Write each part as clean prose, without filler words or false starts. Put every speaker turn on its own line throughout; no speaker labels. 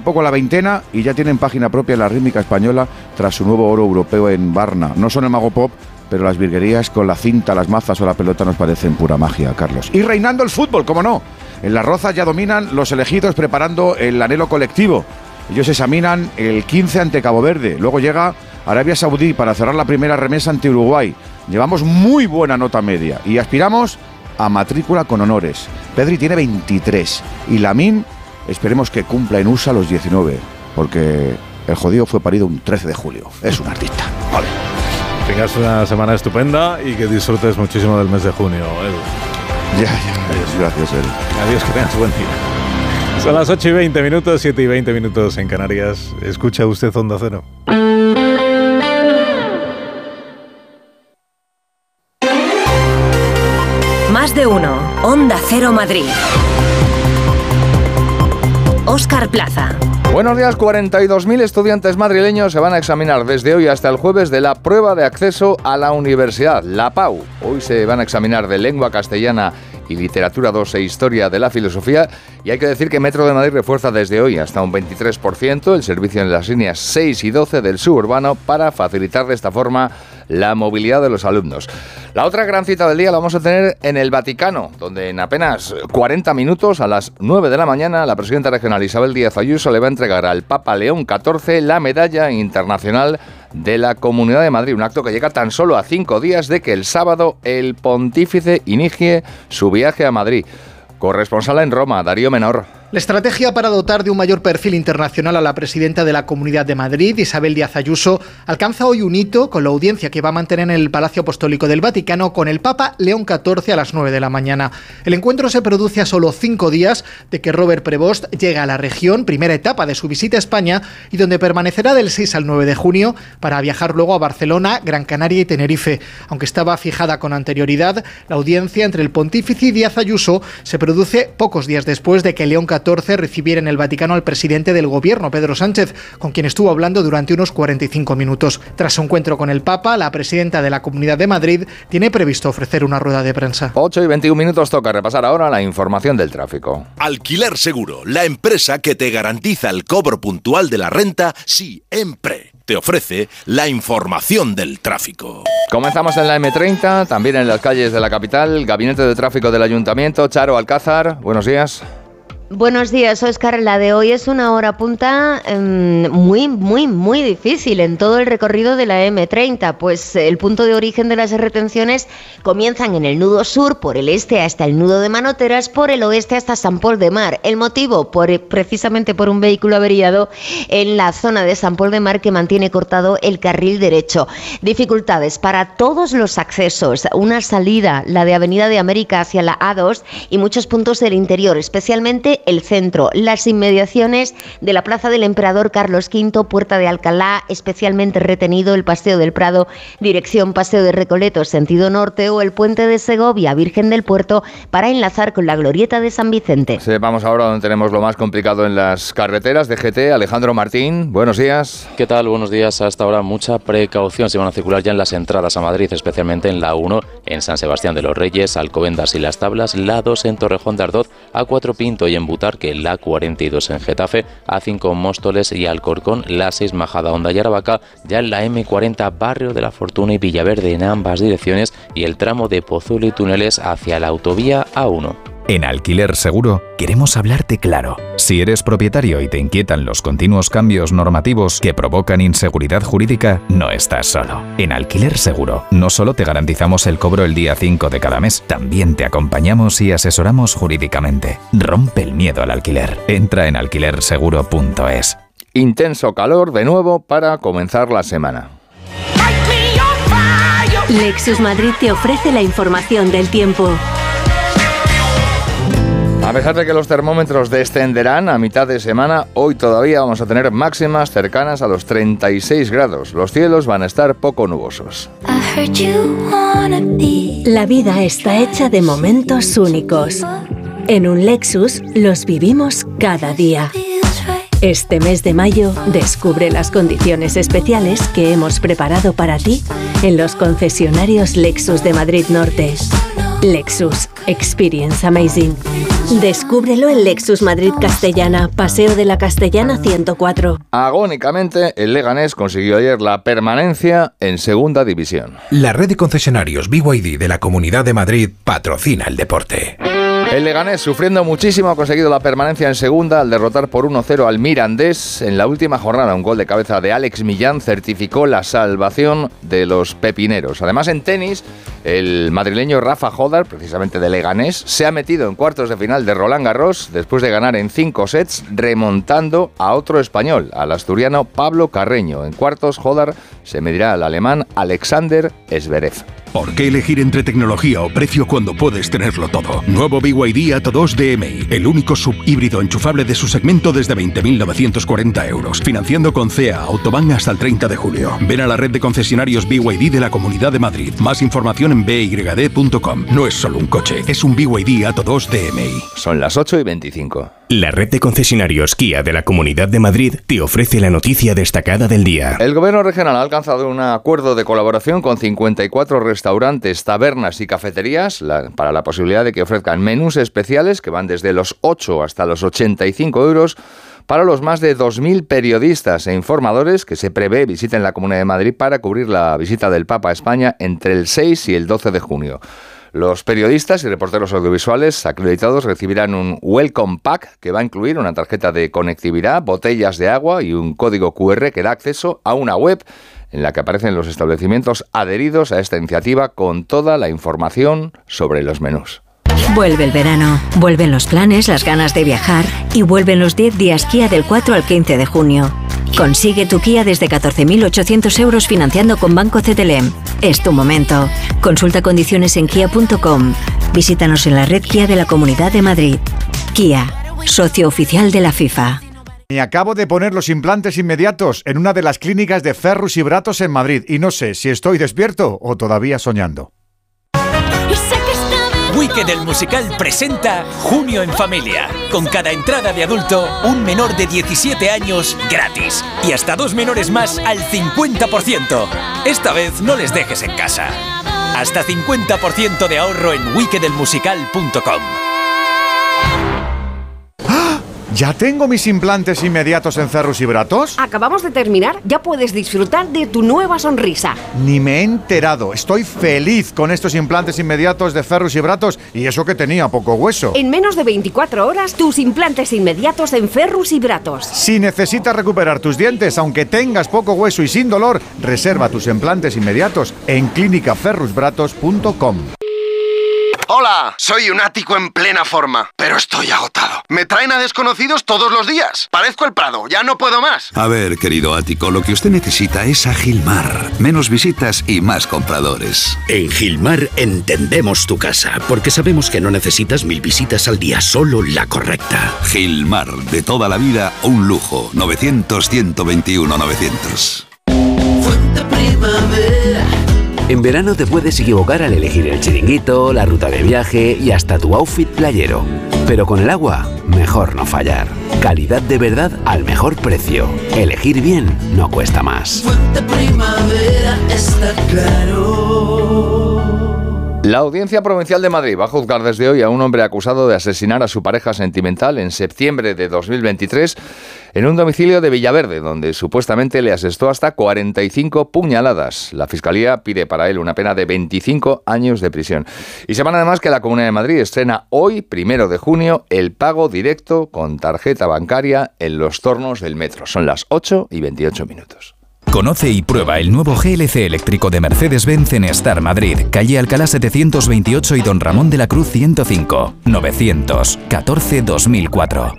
poco la veintena y ya tienen página propia en la rítmica española tras su nuevo oro europeo en Varna. No son el Mago Pop, pero las virguerías con la cinta, las mazas o la pelota nos parecen pura magia, Carlos. Y reinando el fútbol, ¿cómo no? En Las Rozas ya dominan los elegidos preparando el anhelo colectivo. Ellos examinan el 15 ante Cabo Verde. Luego llega Arabia Saudí para cerrar la primera remesa ante Uruguay. Llevamos muy buena nota media y aspiramos a matrícula con honores. Pedri tiene 23 y Lamine esperemos que cumpla en USA los 19, porque el jodido fue parido un 13 de julio. Es un artista. Vale.
Tengas una semana estupenda y que disfrutes muchísimo del mes de junio, Edu.
Ya. Adiós, gracias, Edu.
Adiós, que tengas buen día. Son las 8:20, 7:20 en Canarias. Escucha usted Onda Cero.
Más de uno. Onda Cero Madrid. Óscar Plaza.
Buenos días. 42.000 estudiantes madrileños se van a examinar desde hoy hasta el jueves de la prueba de acceso a la universidad, la PAU. Hoy se van a examinar de lengua castellana y literatura 2 e historia de la filosofía, y hay que decir que Metro de Madrid refuerza desde hoy hasta un 23% el servicio en las líneas 6 y 12 del suburbano para facilitar de esta forma la movilidad de los alumnos. La otra gran cita del día la vamos a tener en el Vaticano, donde en apenas 40 minutos, a las 9 de la mañana, la presidenta regional Isabel Díaz Ayuso le va a entregar al Papa León XIV la Medalla Internacional de la Comunidad de Madrid, un acto que llega tan solo a 5 días de que el sábado el pontífice inicie su viaje a Madrid. Corresponsal en Roma, Darío Menor.
La estrategia para dotar de un mayor perfil internacional a la presidenta de la Comunidad de Madrid, Isabel Díaz Ayuso, alcanza hoy un hito con la audiencia que va a mantener en el Palacio Apostólico del Vaticano con el Papa León XIV a las 9 de la mañana. El encuentro se produce a solo 5 días de que Robert Prevost llega a la región, primera etapa de su visita a España, y donde permanecerá del 6 al 9 de junio para viajar luego a Barcelona, Gran Canaria y Tenerife. Aunque estaba fijada con anterioridad, la audiencia entre el pontífice y Díaz Ayuso se produce pocos días después de que León XIV recibiera en el Vaticano al presidente del gobierno, Pedro Sánchez, con quien estuvo hablando durante unos 45 minutos. Tras su encuentro con el Papa, la presidenta de la Comunidad de Madrid tiene previsto ofrecer una rueda de prensa.
8:21 toca repasar ahora la información del tráfico.
Alquiler Seguro, la empresa que te garantiza el cobro puntual de la renta siempre. Te ofrece la información del tráfico.
Comenzamos en la M30, también en las calles de la capital. Gabinete de Tráfico del Ayuntamiento, Charo Alcázar, buenos días.
Buenos días, Óscar. La de hoy es una hora punta muy difícil en todo el recorrido de la M30, pues el punto de origen de las retenciones comienzan en el nudo sur, por el este hasta el nudo de Manoteras, por el oeste hasta San Pol de Mar. El motivo, precisamente por un vehículo averiado en la zona de San Pol de Mar que mantiene cortado el carril derecho. Dificultades para todos los accesos, una salida, la de Avenida de América hacia la A2 y muchos puntos del interior, especialmente el centro, las inmediaciones de la Plaza del Emperador Carlos V, Puerta de Alcalá, especialmente retenido el Paseo del Prado, dirección Paseo de Recoletos, sentido norte, o el Puente de Segovia, Virgen del Puerto, para enlazar con la Glorieta de San Vicente.
Sí, vamos ahora donde tenemos lo más complicado en las carreteras de GT. Alejandro Martín, buenos días.
¿Qué tal? Buenos días. Hasta ahora mucha precaución. Se van a circular ya en las entradas a Madrid, especialmente en la 1, en San Sebastián de los Reyes, Alcobendas y Las Tablas, la 2 en Torrejón de Ardoz, A4 Pinto y en Butarque, la 42 en Getafe, A5 Móstoles y Alcorcón, la 6 Majada Honda y Aravaca, ya en la M40 Barrio de la Fortuna y Villaverde en ambas direcciones, y el tramo de Pozuelo y Túneles hacia la autovía A1.
En Alquiler Seguro queremos hablarte claro. Si eres propietario y te inquietan los continuos cambios normativos que provocan inseguridad jurídica, no estás solo. En Alquiler Seguro no solo te garantizamos el cobro el día 5 de cada mes, también te acompañamos y asesoramos jurídicamente. Rompe el miedo al alquiler. Entra en alquilerseguro.es.
Intenso calor de nuevo para comenzar la semana.
Lexus Madrid te ofrece la información del tiempo.
A pesar de que los termómetros descenderán a mitad de semana, hoy todavía vamos a tener máximas cercanas a los 36 grados. Los cielos van a estar poco nubosos.
La vida está hecha de momentos únicos. En un Lexus los vivimos cada día. Este mes de mayo descubre las condiciones especiales que hemos preparado para ti en los concesionarios Lexus de Madrid Norte. Lexus. Experience amazing. Descúbrelo en Lexus Madrid Castellana, Paseo de la Castellana 104.
Agónicamente, el Leganés consiguió ayer la permanencia en segunda división.
La red de concesionarios BYD de la Comunidad de Madrid patrocina el deporte.
El Leganés, sufriendo muchísimo, ha conseguido la permanencia en segunda al derrotar por 1-0 al Mirandés en la última jornada. Un gol de cabeza de Alex Millán certificó la salvación de los pepineros. Además, en tenis, el madrileño Rafa Jodar, precisamente de Leganés, se ha metido en cuartos de final de Roland Garros después de ganar en 5 sets, remontando a otro español, al asturiano Pablo Carreño. En cuartos, Jodar se medirá al alemán Alexander Zverev.
¿Por qué elegir entre tecnología o precio cuando puedes tenerlo todo? Nuevo BYD ATO2 DMI, el único subhíbrido enchufable de su segmento desde 20.940 euros. Financiando con CEA Autobahn hasta el 30 de julio. Ven a la red de concesionarios BYD de la Comunidad de Madrid. Más información en byd.com. No es solo un coche, es un BYD ATO2 DMI.
Son las 8:25.
La red de concesionarios Kia de la Comunidad de Madrid te ofrece la noticia destacada del día.
El Gobierno regional ha alcanzado un acuerdo de colaboración con 54 restaurantes, tabernas y cafeterías para la posibilidad de que ofrezcan menús especiales que van desde los 8 hasta los 85 euros para los más de 2.000 periodistas e informadores que se prevé visiten la Comunidad de Madrid para cubrir la visita del Papa a España entre el 6 y el 12 de junio. Los periodistas y reporteros audiovisuales acreditados recibirán un Welcome Pack que va a incluir una tarjeta de conectividad, botellas de agua y un código QR que da acceso a una web en la que aparecen los establecimientos adheridos a esta iniciativa con toda la información sobre los menús.
Vuelve el verano, vuelven los planes, las ganas de viajar y vuelven los 10 días Kia del 4 al 15 de junio. Consigue tu Kia desde 14.800 euros financiando con Banco CTLM. Es tu momento. Consulta condiciones en kia.com. Visítanos en la red Kia de la Comunidad de Madrid. Kia, socio oficial de la FIFA.
Me acabo de poner los implantes inmediatos en una de las clínicas de Ferrus y Bratos en Madrid y no sé si estoy despierto o todavía soñando.
Wicked el musical presenta Junio en Familia. Con cada entrada de adulto, un menor de 17 años gratis. Y hasta 2 menores más al 50%. Esta vez no les dejes en casa. Hasta 50% de ahorro en wickedelmusical.com.
¿Ya tengo mis implantes inmediatos en Ferrus y Bratos?
Acabamos de terminar, ya puedes disfrutar de tu nueva sonrisa.
Ni me he enterado. Estoy feliz con estos implantes inmediatos de Ferrus y Bratos y eso que tenía poco hueso.
En menos de 24 horas, tus implantes inmediatos en Ferrus y Bratos.
Si necesitas recuperar tus dientes, aunque tengas poco hueso y sin dolor, reserva tus implantes inmediatos en clínicaferrusbratos.com.
Hola, soy un ático en plena forma, pero estoy agotado. Me traen a desconocidos todos los días. Parezco el Prado, ya no puedo más.
A ver, querido ático, lo que usted necesita es a Gilmar. Menos visitas y más compradores.
En Gilmar entendemos tu casa, porque sabemos que no necesitas 1000 visitas al día, solo la correcta.
Gilmar, de toda la vida, un lujo. 900-121-900.
Fuente Primavera. En verano te puedes equivocar al elegir el chiringuito, la ruta de viaje y hasta tu outfit playero. Pero con el agua, mejor no fallar. Calidad de verdad al mejor precio. Elegir bien no cuesta más.
Fuente Primavera está claro.
La Audiencia Provincial de Madrid va a juzgar desde hoy a un hombre acusado de asesinar a su pareja sentimental en septiembre de 2023 en un domicilio de Villaverde, donde supuestamente le asestó hasta 45 puñaladas. La Fiscalía pide para él una pena de 25 años de prisión. Y sepan además que la Comunidad de Madrid estrena hoy, 1 de junio, el pago directo con tarjeta bancaria en los tornos del metro. Son las 8:28.
Conoce y prueba el nuevo GLC eléctrico de Mercedes-Benz en Star Madrid, calle Alcalá 728 y Don Ramón de la Cruz 105, 914-2004.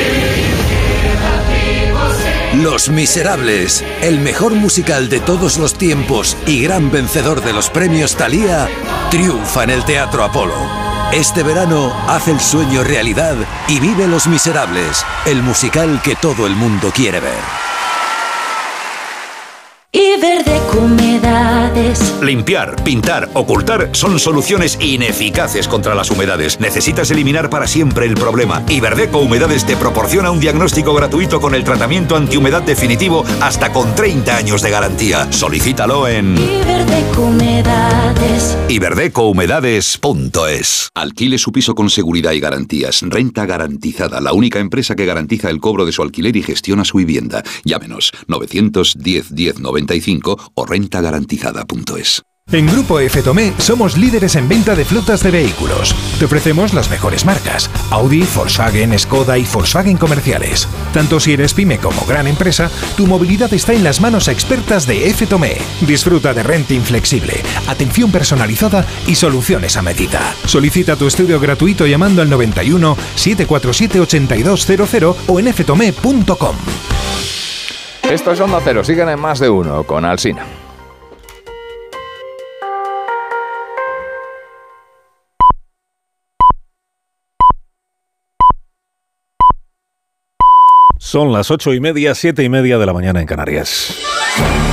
Los Miserables, el mejor musical de todos los tiempos y gran vencedor de los premios Thalía, triunfa en el Teatro Apolo. Este verano haz el sueño realidad y vive Los Miserables, el musical que todo el mundo quiere ver.
Iberdeco Humedades.
Limpiar, pintar, ocultar son soluciones ineficaces contra las humedades. Necesitas eliminar para siempre el problema. Iberdeco Humedades te proporciona un diagnóstico gratuito con el tratamiento antihumedad definitivo hasta con 30 años de garantía. Solicítalo en
Iberdeco Humedades.
iberdecohumedades.es.
Alquile su piso con seguridad y garantías. Renta Garantizada, la única empresa que garantiza el cobro de su alquiler y gestiona su vivienda. Llámenos 910 10 95 o rentagarantizada.es.
En Grupo F. Tomé somos líderes en venta de flotas de vehículos. Te ofrecemos las mejores marcas: Audi, Volkswagen, Skoda y Volkswagen comerciales. Tanto si eres pyme como gran empresa, tu movilidad está en las manos expertas de F. Tomé. Disfruta de renting flexible, atención personalizada y soluciones a medida. Solicita tu estudio gratuito llamando al 91 747 8200 o en ftomé.com.
Esto es Onda Cero, siguen en Más de Uno con Alsina.
Son las 8:30, 7:30 de la mañana en Canarias.